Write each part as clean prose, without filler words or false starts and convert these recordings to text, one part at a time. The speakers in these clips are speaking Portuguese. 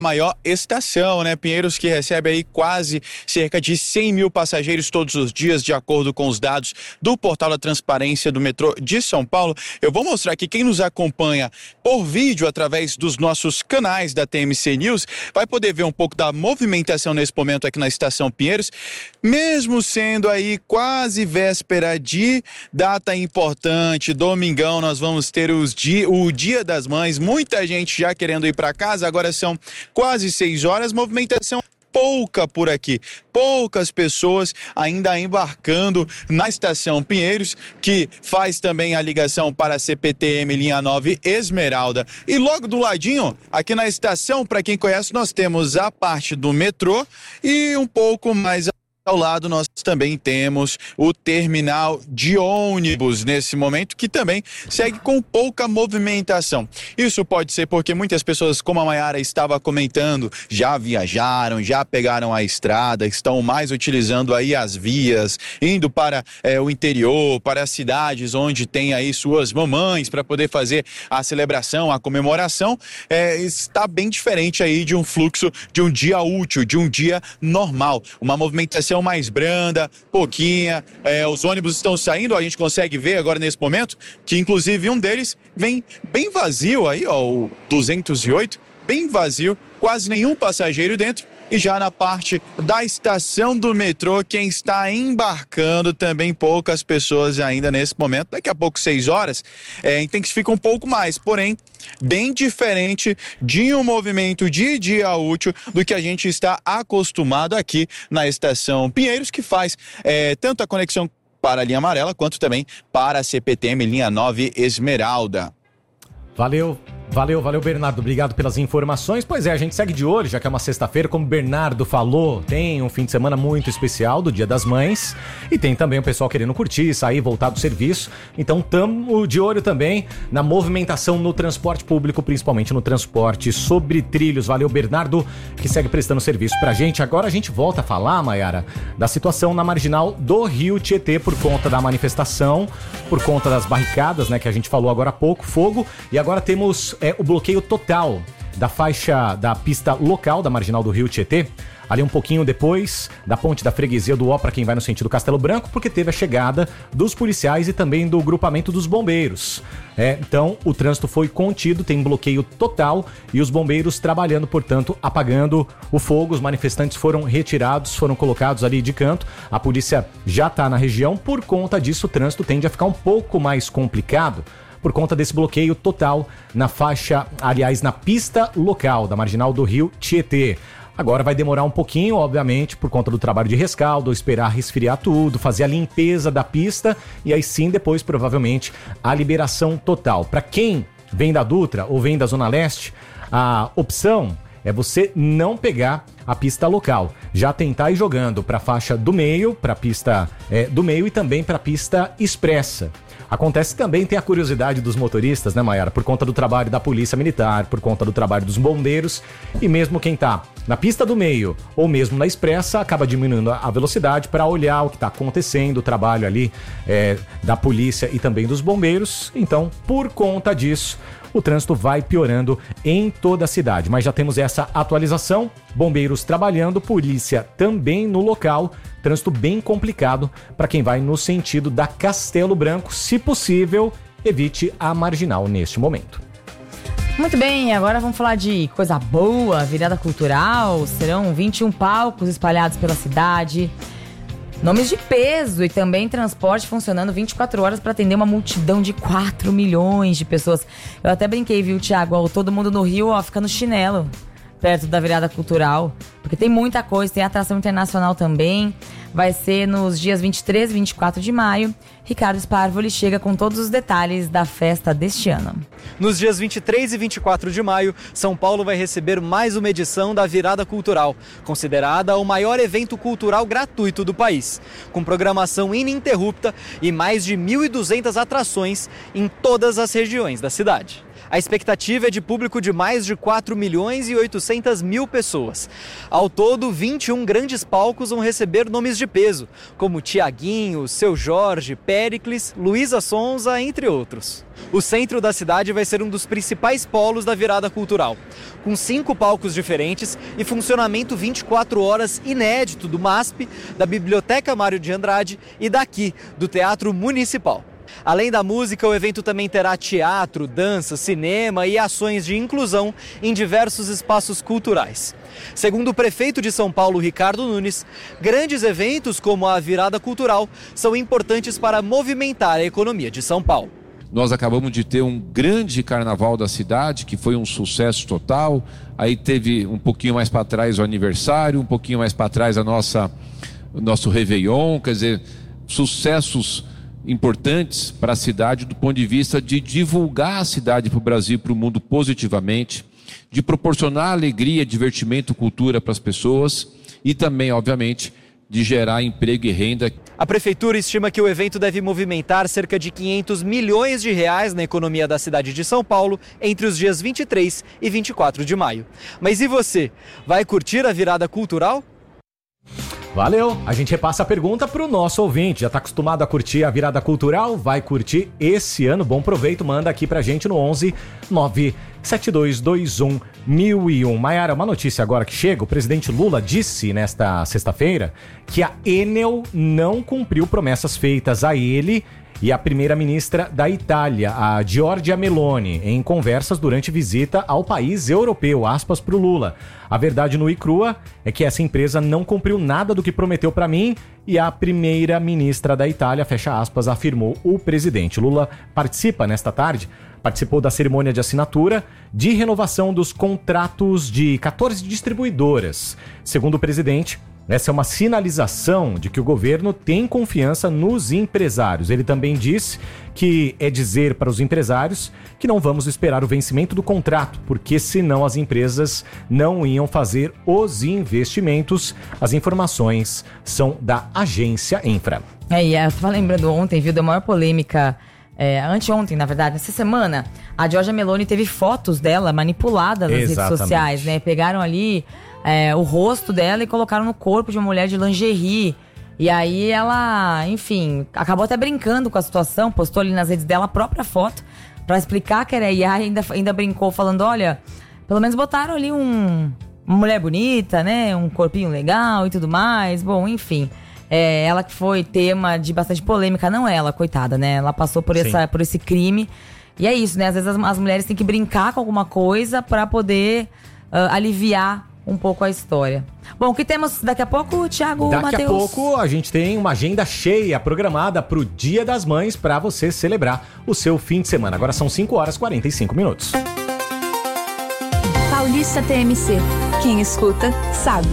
maior estação, né? Pinheiros, que recebe aí quase cerca de 100 mil passageiros todos os dias, de acordo com os dados do Portal da Transparência do Metrô de São Paulo. Eu vou mostrar aqui, quem nos acompanha por vídeo através dos nossos canais da TMC News vai poder ver um pouco da movimentação nesse momento aqui na estação Pinheiros, mesmo sendo aí quase véspera de data importante, domingão, nós vamos ter o Dia das Mães, muita gente já querendo ir para casa, agora são quase 6 horas, movimentação pouca por aqui, poucas pessoas ainda embarcando na estação Pinheiros, que faz também a ligação para a CPTM linha 9 Esmeralda. E logo do ladinho, aqui na estação, para quem conhece, nós temos a parte do metrô e um pouco mais ao lado nós também temos o terminal de ônibus nesse momento, que também segue com pouca movimentação. Isso pode ser porque muitas pessoas, como a Mayara estava comentando, já viajaram, já pegaram a estrada, estão mais utilizando aí as vias, indo para o interior, para as cidades onde tem aí suas mamães para poder fazer a celebração, a comemoração. Está bem diferente aí de um fluxo de um dia útil, de um dia normal. Uma movimentação mais branda, pouquinha, os ônibus estão saindo, a gente consegue ver agora nesse momento, que inclusive um deles vem bem vazio aí, ó, o 208, bem vazio, quase nenhum passageiro dentro. E já na parte da estação do metrô, quem está embarcando também poucas pessoas ainda nesse momento. Daqui a pouco, 6 horas, intensifica um pouco mais, porém, bem diferente de um movimento de dia útil do que a gente está acostumado aqui na estação Pinheiros, que faz tanto a conexão para a linha amarela, quanto também para a CPTM linha 9 Esmeralda. Valeu, Bernardo, obrigado pelas informações. Pois é, a gente segue de olho, já que é uma sexta-feira, como o Bernardo falou, tem um fim de semana muito especial do Dia das Mães, e tem também o pessoal querendo curtir, sair, voltar do serviço. Então estamos de olho também na movimentação no transporte público, principalmente no transporte sobre trilhos. Valeu, Bernardo, que segue prestando serviço pra gente. Agora a gente volta a falar, Mayara, da situação na marginal do Rio Tietê, por conta da manifestação, por conta das barricadas, né, que a gente falou agora há pouco, fogo, e agora temos o bloqueio total da faixa da pista local da marginal do Rio Tietê, ali um pouquinho depois da ponte da freguesia do Ó, para quem vai no sentido Castelo Branco, porque teve a chegada dos policiais e também do grupamento dos bombeiros. Então o trânsito foi contido, tem bloqueio total e os bombeiros trabalhando, portanto, apagando o fogo. Os manifestantes foram retirados, foram colocados ali de canto. A polícia já está na região. Por conta disso, o trânsito tende a ficar um pouco mais complicado, por conta desse bloqueio total na faixa, aliás, na pista local da marginal do Rio Tietê. Agora vai demorar um pouquinho, obviamente, por conta do trabalho de rescaldo, esperar resfriar tudo, fazer a limpeza da pista e aí sim, depois, provavelmente, a liberação total. Para quem vem da Dutra ou vem da Zona Leste, a opção é você não pegar a pista local, já tentar ir jogando para a faixa do meio, para a pista do meio e também para a pista expressa. Acontece também, tem a curiosidade dos motoristas, né, Mayara? Por conta do trabalho da polícia militar, por conta do trabalho dos bombeiros, e mesmo quem tá na pista do meio ou mesmo na expressa acaba diminuindo a velocidade para olhar o que está acontecendo, o trabalho ali da polícia e também dos bombeiros. Então, por conta disso, o trânsito vai piorando em toda a cidade. Mas já temos essa atualização, bombeiros trabalhando, polícia também no local, trânsito bem complicado para quem vai no sentido da Castelo Branco. Se possível, evite a marginal neste momento. Muito bem, agora vamos falar de coisa boa, virada cultural. Serão 21 palcos espalhados pela cidade, nomes de peso e também transporte funcionando 24 horas para atender uma multidão de 4 milhões de pessoas. Eu até brinquei, viu, Thiago? Todo mundo no Rio, fica no chinelo, perto da virada cultural, porque tem muita coisa, tem atração internacional também. Vai ser nos dias 23 e 24 de maio. Ricardo Sparvoli chega com todos os detalhes da festa deste ano. Nos dias 23 e 24 de maio, São Paulo vai receber mais uma edição da Virada Cultural, considerada o maior evento cultural gratuito do país, com programação ininterrupta e mais de 1.200 atrações em todas as regiões da cidade. A expectativa é de público de mais de 4.800.000 pessoas. Ao todo, 21 grandes palcos vão receber nomes de peso, como Tiaguinho, Seu Jorge, Péricles, Luísa Sonza, entre outros. O centro da cidade vai ser um dos principais polos da virada cultural, com 5 palcos diferentes e funcionamento 24 horas inédito do MASP, da Biblioteca Mário de Andrade e daqui, do Teatro Municipal. Além da música, o evento também terá teatro, dança, cinema e ações de inclusão em diversos espaços culturais. Segundo o prefeito de São Paulo, Ricardo Nunes, grandes eventos como a virada cultural são importantes para movimentar a economia de São Paulo. Nós acabamos de ter um grande carnaval da cidade, que foi um sucesso total. Aí teve um pouquinho mais para trás o aniversário, um pouquinho mais para trás o nosso Réveillon, quer dizer, sucessos importantes para a cidade do ponto de vista de divulgar a cidade para o Brasil e para o mundo positivamente, de proporcionar alegria, divertimento, cultura para as pessoas e também, obviamente, de gerar emprego e renda. A prefeitura estima que o evento deve movimentar cerca de 500 milhões de reais na economia da cidade de São Paulo entre os dias 23 e 24 de maio. Mas e você? Vai curtir a virada cultural? Valeu! A gente repassa a pergunta pro nosso ouvinte. Já tá acostumado a curtir a virada cultural? Vai curtir esse ano? Bom proveito, manda aqui pra gente no 11 97221 1001. Maiara, uma notícia agora que chega. O presidente Lula disse nesta sexta-feira que a Enel não cumpriu promessas feitas a ele e a primeira-ministra da Itália, a Giorgia Meloni, em conversas durante visita ao país europeu, aspas pro Lula. A verdade nua e crua é que essa empresa não cumpriu nada do que prometeu para mim e a primeira-ministra da Itália, fecha aspas, afirmou o presidente. Lula participou da cerimônia de assinatura de renovação dos contratos de 14 distribuidoras. Segundo o presidente, essa é uma sinalização de que o governo tem confiança nos empresários. Ele também disse que é dizer para os empresários que não vamos esperar o vencimento do contrato, porque senão as empresas não iam fazer os investimentos. As informações são da agência Infra. Eu estava lembrando ontem, viu, da maior polêmica, anteontem, na verdade, nessa semana, a Giorgia Meloni teve fotos dela manipuladas nas redes sociais, né? Pegaram ali o rosto dela e colocaram no corpo de uma mulher de lingerie. E aí ela, enfim, acabou até brincando com a situação, postou ali nas redes dela a própria foto pra explicar que era IA e ainda brincou falando, olha, pelo menos botaram ali uma mulher bonita, né? Um corpinho legal e tudo mais. Bom, enfim, ela que foi tema de bastante polêmica, não ela, coitada, né? Ela passou por esse crime. E é isso, né? Às vezes as mulheres têm que brincar com alguma coisa pra poder aliviar um pouco a história. Bom, o que temos daqui a pouco, Thiago, Matheus? Daqui a pouco a gente tem uma agenda cheia programada pro Dia das Mães para você celebrar o seu fim de semana. Agora são 5h45. Paulista TMC. Quem escuta, sabe.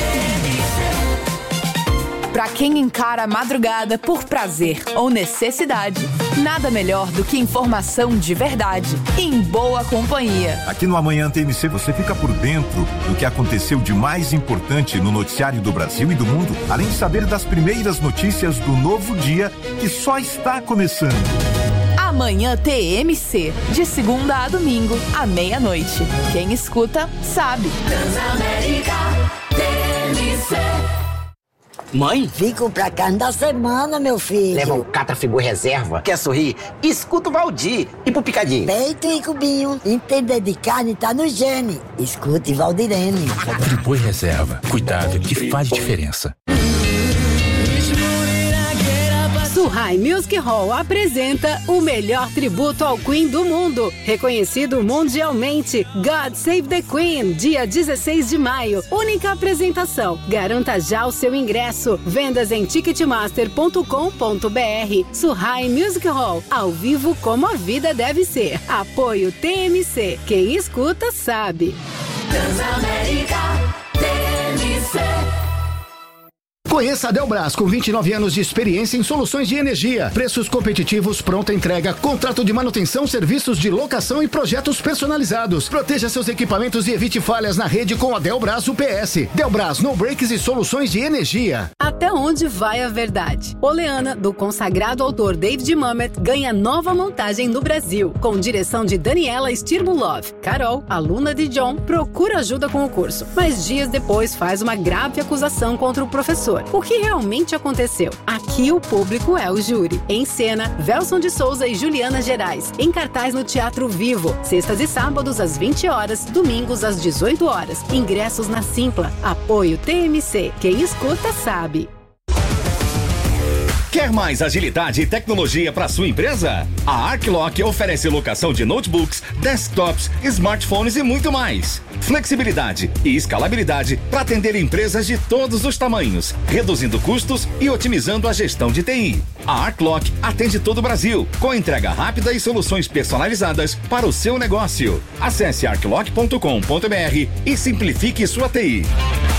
Pra quem encara a madrugada por prazer ou necessidade, nada melhor do que informação de verdade, em boa companhia. Aqui no Amanhã TMC você fica por dentro do que aconteceu de mais importante no noticiário do Brasil e do mundo, além de saber das primeiras notícias do novo dia que só está começando. Amanhã TMC, de segunda a domingo, à meia-noite. Quem escuta, sabe. Transamérica TMC. Mãe? Fico pra carne da semana, meu filho. Leva um Catrafigor reserva. Quer sorrir? Escuta o Valdir. E pro picadinho? Peito e cubinho. Entender de carne tá no gene. Escute Valdirene. Friboi reserva. Cuidado que faz diferença. Surrai Music Hall apresenta o melhor tributo ao Queen do mundo, reconhecido mundialmente. God Save the Queen, dia 16 de maio. Única apresentação. Garanta já o seu ingresso. Vendas em ticketmaster.com.br. Surrai Music Hall, ao vivo como a vida deve ser. Apoio TMC. Quem escuta sabe. Transamérica TMC. Conheça a Delbras, com 29 anos de experiência em soluções de energia, preços competitivos, pronta entrega, contrato de manutenção, serviços de locação e projetos personalizados. Proteja seus equipamentos e evite falhas na rede com a Delbras UPS. Delbras, no breaks e soluções de energia. Até onde vai a verdade? Oleana, do consagrado autor David Mamet, ganha nova montagem no Brasil, com direção de Daniela Stirbulov. Carol, aluna de John, procura ajuda com o curso, mas dias depois faz uma grave acusação contra o professor. O que realmente aconteceu? Aqui o público é o júri. Em cena, Velson de Souza e Juliana Gerais. Em cartaz no Teatro Vivo. Sextas e sábados às 20 horas, domingos às 18 horas. Ingressos na Simpla. Apoio TMC. Quem escuta sabe. Quer mais agilidade e tecnologia para sua empresa? A Arclock oferece locação de notebooks, desktops, smartphones e muito mais. Flexibilidade e escalabilidade para atender empresas de todos os tamanhos, reduzindo custos e otimizando a gestão de TI. A Arclock atende todo o Brasil, com entrega rápida e soluções personalizadas para o seu negócio. Acesse arclock.com.br e simplifique sua TI.